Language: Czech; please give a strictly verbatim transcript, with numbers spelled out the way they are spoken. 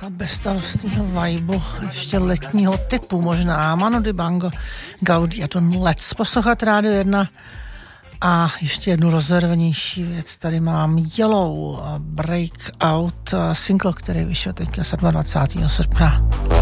bezstarostného vibu, ještě letního typu možná. Mano Dibango, Gaudí a Don Let's. Poslouchat Rádio jedna a ještě jednu rozervenější věc. Tady mám Yellow Breakout single, který vyšel teďka dvacátého sedmého srpna.